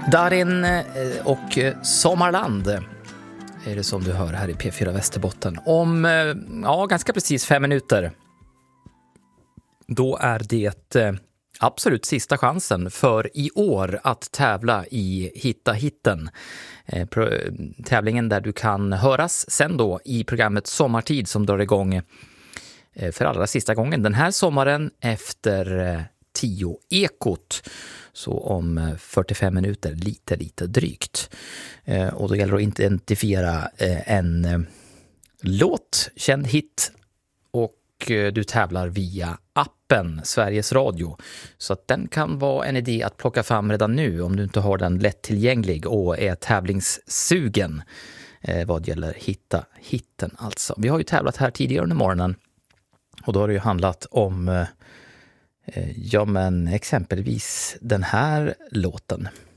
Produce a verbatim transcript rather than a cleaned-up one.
Darin och Sommarland är det som du hör här i P fyra Västerbotten. Om ja, ganska precis fem minuter. Då är det absolut sista chansen för i år att tävla i Hitta hitten. Tävlingen där du kan höras sen då i programmet Sommartid som drar igång för allra sista gången den här sommaren efter tio ekot. Så om fyrtiofem minuter, lite, lite drygt. Och då gäller det att identifiera en låt, känd hit. Och du tävlar via appen Sveriges Radio. Så att den kan vara en idé att plocka fram redan nu om du inte har den lättillgänglig och är tävlingssugen vad gäller Hitta hitten alltså. Vi har ju tävlat här tidigare under morgonen och då har det ju handlat om ja men exempelvis den här låten.